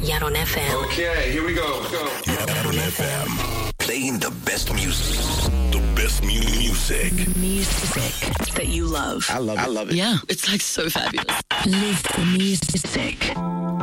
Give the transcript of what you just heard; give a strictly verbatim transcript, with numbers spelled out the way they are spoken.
Yaron F M. Okay, here we go. Let's go. Yaron F M. Playing the best music. The best mu- music. Music that you love. I love it. I love it. Yeah, it's like so fabulous. Live the music.